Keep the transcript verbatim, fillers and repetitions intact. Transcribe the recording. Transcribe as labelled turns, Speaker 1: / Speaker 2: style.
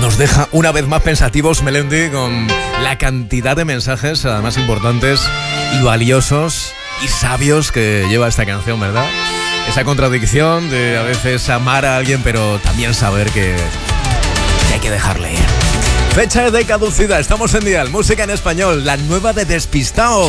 Speaker 1: nos deja una vez más pensativos, Melendi, con la cantidad de mensajes, además importantes y valiosos y sabios que lleva esta canción, ¿verdad? Esa contradicción de a veces amar a alguien, pero también saber que, que hay que dejarle ir. Fecha de caducidad, estamos en Dial, música en español, la nueva de Despistao.